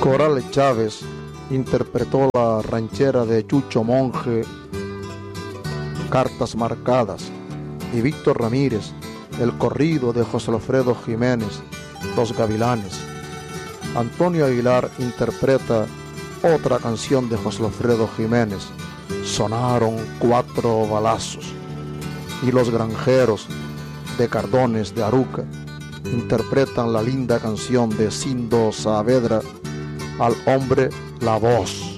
Coral Chávez interpretó la ranchera de Chucho Monje, Cartas Marcadas, y Víctor Ramírez el corrido de José Alfredo Jiménez, Los Gavilanes. Antonio Aguilar interpreta otra canción de José Alfredo Jiménez, Sonaron cuatro balazos. Y Los Granjeros de Cardones de Aruca interpretan la linda canción de Cindo Saavedra, Al hombre la voz.